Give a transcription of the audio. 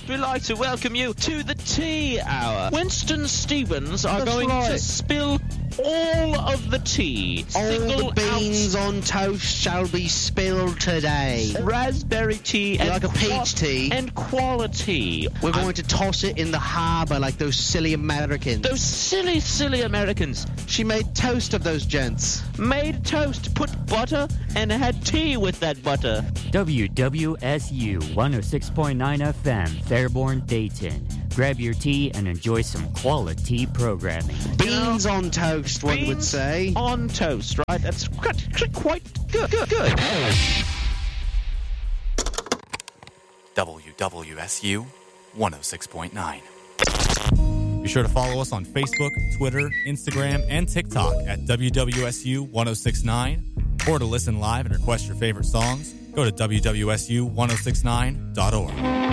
first, we'd like to welcome you to the tea hour. Winston Stevens are going to spill all of the tea. All the beans on toast shall be spilled today. Raspberry tea and like a peach tea and quality. We're going to toss it in the harbour like those silly Americans. Those silly Americans. She made toast of those gents. Made toast, put butter, and had tea with that butter. WWSU 106.9 FM, Fairborn, Dayton. Grab your tea and enjoy some quality programming. Beans on toast, one would say. On toast, right? That's quite good. WWSU 106.9. Be sure to follow us on Facebook, Twitter, Instagram, and TikTok at WWSU 106.9. Or to listen live and request your favorite songs, go to WWSU1069.org.